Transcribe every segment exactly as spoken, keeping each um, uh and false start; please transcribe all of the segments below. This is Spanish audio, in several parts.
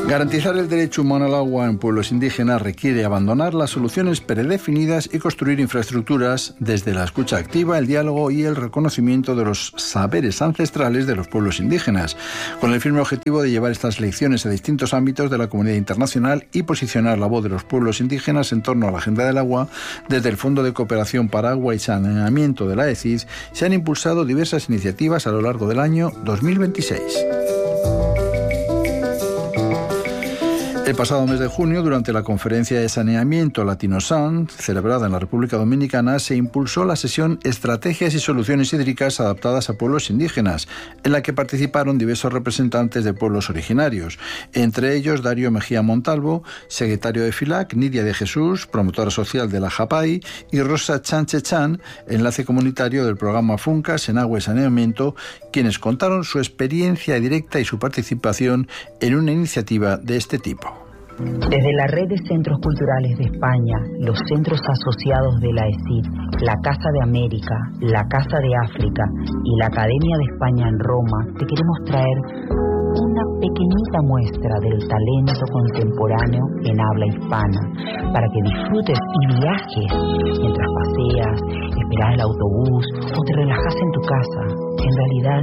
Garantizar el derecho humano al agua en pueblos indígenas requiere abandonar las soluciones predefinidas y construir infraestructuras desde la escucha activa, el diálogo y el reconocimiento de los saberes ancestrales de los pueblos indígenas, con el firme objetivo de llevar estas lecciones a distintos ámbitos de la comunidad internacional y posicionar la voz de los pueblos indígenas en torno a la agenda del agua. Desde el Fondo de Cooperación para Agua y Saneamiento de la E C I D se han impulsado diversas iniciativas a lo largo del año dos mil veintiséis. El pasado mes de junio, durante la conferencia de saneamiento Latinosan, celebrada en la República Dominicana, se impulsó la sesión Estrategias y Soluciones Hídricas adaptadas a pueblos indígenas, en la que participaron diversos representantes de pueblos originarios, entre ellos Darío Mejía Montalvo, secretario de FILAC, Nidia de Jesús, promotora social de la JAPAI, y Rosa Chanchechan, enlace comunitario del programa FUNCAS en Agua y Saneamiento, quienes contaron su experiencia directa y su participación en una iniciativa de este tipo. Desde la Red de Centros Culturales de España, los centros asociados de la E C I D, la Casa de América, la Casa de África y la Academia de España en Roma, te queremos traer una pequeñita muestra del talento contemporáneo en habla hispana, para que disfrutes y viajes mientras paseas, esperas el autobús o te relajas en tu casa. En realidad,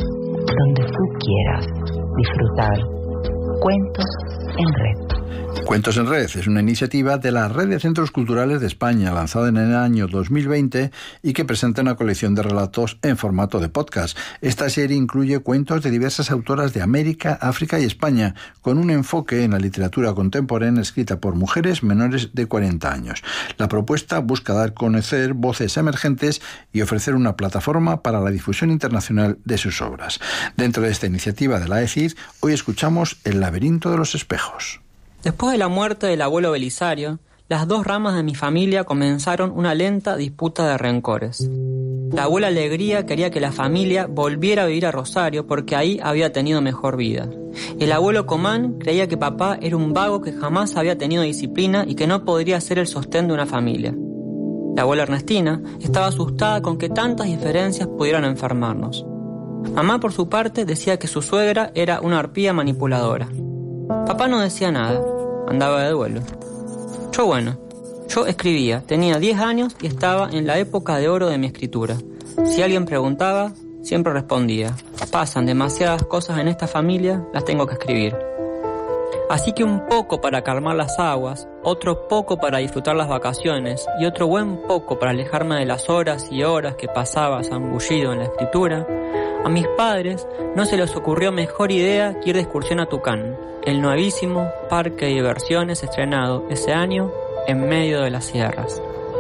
donde tú quieras disfrutar. Cuentos en Red. Cuentos en Red es una iniciativa de la Red de Centros Culturales de España, lanzada en el año dos mil veinte y que presenta una colección de relatos en formato de podcast. Esta serie incluye cuentos de diversas autoras de América, África y España, con un enfoque en la literatura contemporánea escrita por mujeres menores de cuarenta años. La propuesta busca dar a conocer voces emergentes y ofrecer una plataforma para la difusión internacional de sus obras. Dentro de esta iniciativa de la E C I D, hoy escuchamos El laberinto de los espejos. Después de la muerte del abuelo Belisario, las dos ramas de mi familia comenzaron una lenta disputa de rencores. La abuela Alegría quería que la familia volviera a vivir a Rosario porque ahí había tenido mejor vida. El abuelo Comán creía que papá era un vago que jamás había tenido disciplina y que no podría ser el sostén de una familia. La abuela Ernestina estaba asustada con que tantas diferencias pudieran enfermarnos. Mamá, por su parte, decía que su suegra era una arpía manipuladora. Papá no decía nada, andaba de duelo. Yo bueno, yo escribía, tenía diez años y estaba en la época de oro de mi escritura. Si alguien preguntaba, siempre respondía. Pasan demasiadas cosas en esta familia, las tengo que escribir. Así que un poco para calmar las aguas, otro poco para disfrutar las vacaciones y otro buen poco para alejarme de las horas y horas que pasaba zambullido en la escritura, a mis padres no se les ocurrió mejor idea que ir de excursión a Tucán, el nuevísimo parque de diversiones estrenado ese año en medio de las sierras.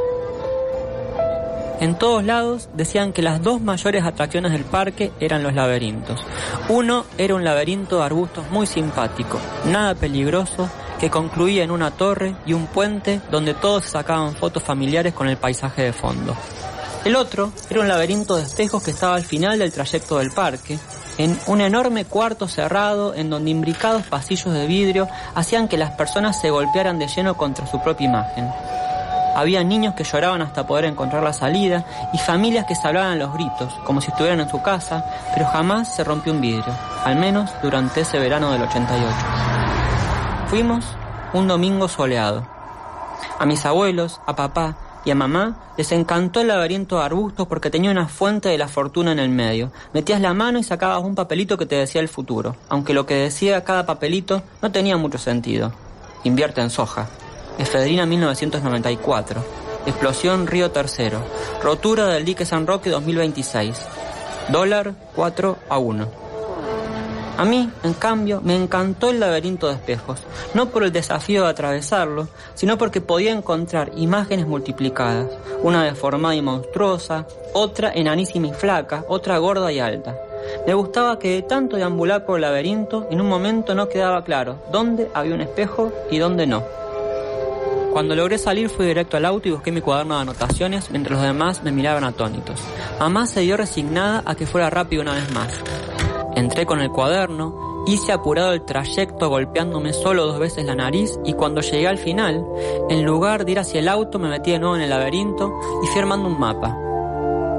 En todos lados decían que las dos mayores atracciones del parque eran los laberintos. Uno era un laberinto de arbustos muy simpático, nada peligroso, que concluía en una torre y un puente donde todos sacaban fotos familiares con el paisaje de fondo. El otro era un laberinto de espejos que estaba al final del trayecto del parque, en un enorme cuarto cerrado en donde imbricados pasillos de vidrio hacían que las personas se golpearan de lleno contra su propia imagen. Había niños que lloraban hasta poder encontrar la salida y familias que se hablaban a los gritos, como si estuvieran en su casa, pero jamás se rompió un vidrio, al menos durante ese verano del ochenta y ocho. Fuimos un domingo soleado. A mis abuelos, a papá y a mamá les encantó el laberinto de arbustos porque tenía una fuente de la fortuna en el medio. Metías la mano y sacabas un papelito que te decía el futuro, aunque lo que decía cada papelito no tenía mucho sentido. Invierte en soja. Efedrina mil novecientos noventa y cuatro. Explosión Río Tercero. Rotura del dique San Roque dos mil veintiséis. Dólar cuatro a uno. A mí, en cambio, me encantó el laberinto de espejos, no por el desafío de atravesarlo, sino porque podía encontrar imágenes multiplicadas, una deformada y monstruosa, otra enanísima y flaca, otra gorda y alta. Me gustaba que de tanto deambular por el laberinto, en un momento no quedaba claro dónde había un espejo y dónde no. Cuando logré salir fui directo al auto y busqué mi cuaderno de anotaciones mientras los demás me miraban atónitos. Mamá se dio resignada a que fuera rápido una vez más. Entré con el cuaderno, hice apurado el trayecto golpeándome solo dos veces la nariz y cuando llegué al final, en lugar de ir hacia el auto me metí de nuevo en el laberinto y fui armando un mapa.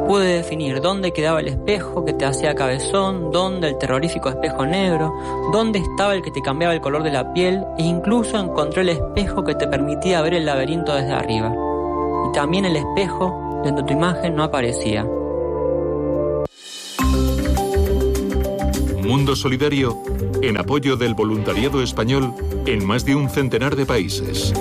Pude definir dónde quedaba el espejo que te hacía cabezón, dónde el terrorífico espejo negro, dónde estaba el que te cambiaba el color de la piel, e incluso encontré el espejo que te permitía ver el laberinto desde arriba. Y también el espejo donde tu imagen no aparecía. Mundo Solidario, en apoyo del voluntariado español en más de un centenar de países.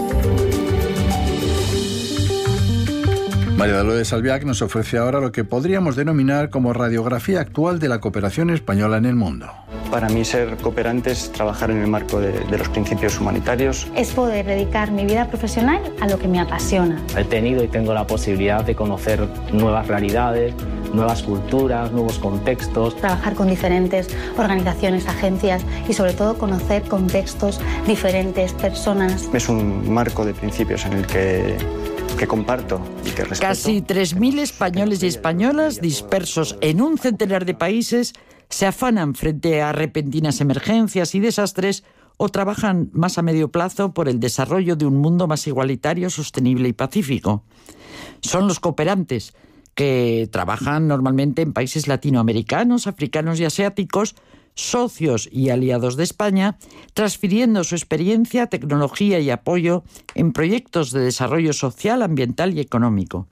María Dolores Albiach nos ofrece ahora lo que podríamos denominar como radiografía actual de la cooperación española en el mundo. Para mí ser cooperante es trabajar en el marco de, de los principios humanitarios. Es poder dedicar mi vida profesional a lo que me apasiona. He tenido y tengo la posibilidad de conocer nuevas realidades, nuevas culturas, nuevos contextos. Trabajar con diferentes organizaciones, agencias y sobre todo conocer contextos diferentes, personas. Es un marco de principios en el que... que comparto y que respeto. Casi tres mil españoles y españolas dispersos en un centenar de países se afanan frente a repentinas emergencias y desastres o trabajan más a medio plazo por el desarrollo de un mundo más igualitario, sostenible y pacífico. Son los cooperantes, que trabajan normalmente en países latinoamericanos, africanos y asiáticos, socios y aliados de España, transfiriendo su experiencia, tecnología y apoyo en proyectos de desarrollo social, ambiental y económico.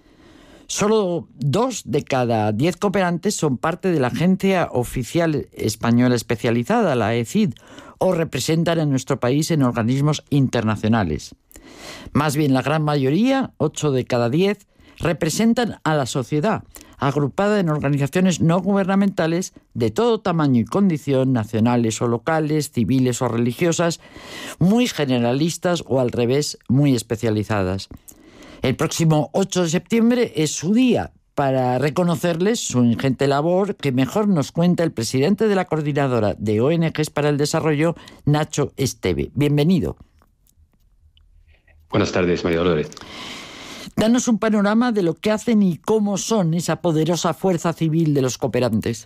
Solo dos de cada diez cooperantes son parte de la Agencia Oficial Española Especializada, la E C I D, o representan a nuestro país en organismos internacionales. Más bien, la gran mayoría, ocho de cada diez, representan a la sociedad, agrupada en organizaciones no gubernamentales de todo tamaño y condición, nacionales o locales, civiles o religiosas, muy generalistas o al revés, muy especializadas. El próximo ocho de septiembre es su día para reconocerles su ingente labor, que mejor nos cuenta el presidente de la Coordinadora de O N Ges para el Desarrollo, Nacho Esteve. Bienvenido. Buenas tardes, María Dolores. Danos un panorama de lo que hacen y cómo son esa poderosa fuerza civil de los cooperantes.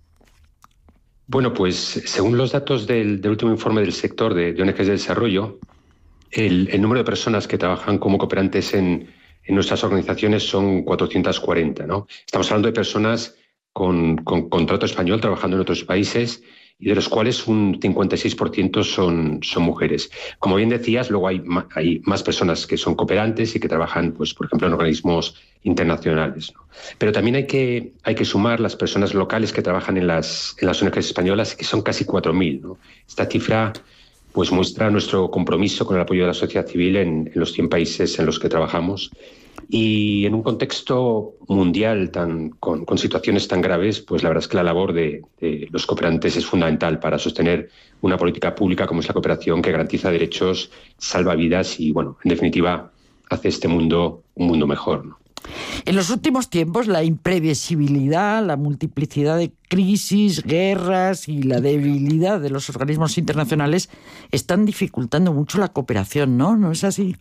Bueno, pues según los datos del, del último informe del sector de, de O N Ges de desarrollo, el, el número de personas que trabajan como cooperantes en, en nuestras organizaciones son cuatrocientas cuarenta, ¿no? Estamos hablando de personas con, con contrato español trabajando en otros países y de los cuales un cincuenta y seis por ciento son, son mujeres. Como bien decías, luego hay, hay más personas que son cooperantes y que trabajan, pues, por ejemplo, en organismos internacionales, ¿no? Pero también hay que, hay que sumar las personas locales que trabajan en las, en las O N Ges españolas, que son casi cuatro mil, ¿no? Esta cifra pues, muestra nuestro compromiso con el apoyo de la sociedad civil en, en los cien países en los que trabajamos. Y en un contexto mundial tan, con, con situaciones tan graves, pues la verdad es que la labor de, de los cooperantes es fundamental para sostener una política pública como es la cooperación, que garantiza derechos, salva vidas y, bueno, en definitiva, hace este mundo un mundo mejor, ¿no? En los últimos tiempos, la imprevisibilidad, la multiplicidad de crisis, guerras y la debilidad de los organismos internacionales están dificultando mucho la cooperación, ¿no? ¿No es así?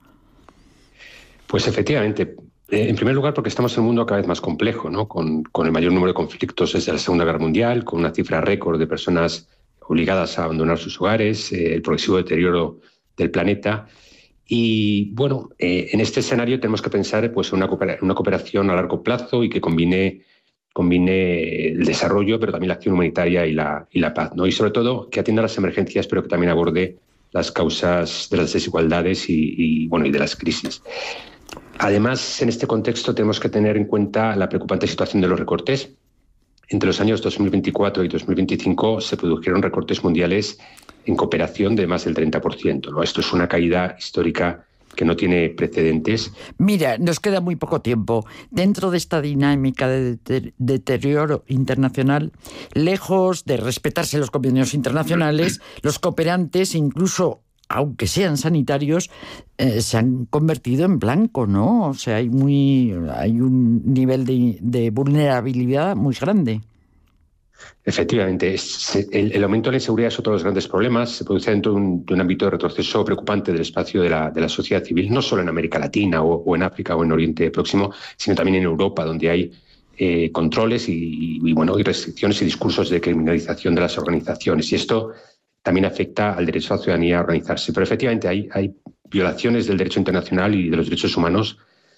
Pues efectivamente. En primer lugar, porque estamos en un mundo cada vez más complejo, ¿no? Con, con el mayor número de conflictos desde la Segunda Guerra Mundial, con una cifra récord de personas obligadas a abandonar sus hogares, eh, el progresivo deterioro del planeta. Y bueno, eh, en este escenario tenemos que pensar, pues, en una, coopera- una cooperación a largo plazo y que combine, combine el desarrollo, pero también la acción humanitaria y la, y la paz, ¿no? Y sobre todo que atienda a las emergencias, pero que también aborde las causas de las desigualdades y, y, bueno, y de las crisis. Además, en este contexto tenemos que tener en cuenta la preocupante situación de los recortes. Entre los años dos mil veinticuatro y dos mil veinticinco se produjeron recortes mundiales en cooperación de más del treinta por ciento, ¿no? Esto es una caída histórica que no tiene precedentes. Mira, nos queda muy poco tiempo. Dentro de esta dinámica de deterioro internacional, lejos de respetarse los convenios internacionales, los cooperantes, incluso aunque sean sanitarios, eh, se han convertido en blanco, ¿no? O sea, hay muy hay un nivel de, de vulnerabilidad muy grande. Efectivamente, es, el, el aumento de la inseguridad es otro de los grandes problemas. Se produce dentro de un, de un ámbito de retroceso preocupante del espacio de la, de la sociedad civil, no solo en América Latina o, o en África o en Oriente Próximo, sino también en Europa, donde hay eh, controles y, y, bueno, y restricciones y discursos de criminalización de las organizaciones. Y esto también afecta al derecho a la ciudadanía a organizarse. Pero efectivamente hay, hay violaciones del derecho internacional y de los derechos humanos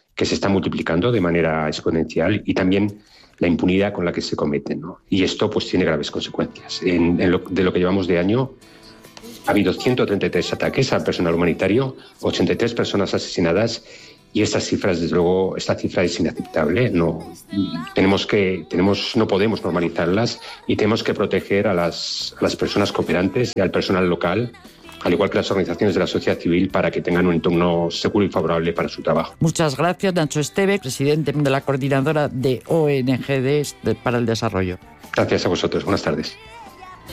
que se están multiplicando de manera exponencial y también la impunidad con la que se cometen, ¿no? Y esto pues tiene graves consecuencias. En, en lo, de lo que llevamos de año ha habido ciento treinta y tres ataques al personal humanitario, ochenta y tres personas asesinadas y estas cifras, desde luego, esta cifra es inaceptable. No, tenemos que, tenemos, no podemos normalizarlas y tenemos que proteger a las, a las personas cooperantes y al personal local, al igual que las organizaciones de la sociedad civil, para que tengan un entorno seguro y favorable para su trabajo. Muchas gracias, Nacho Esteve, presidente de la Coordinadora de O N G para el Desarrollo. Gracias a vosotros. Buenas tardes.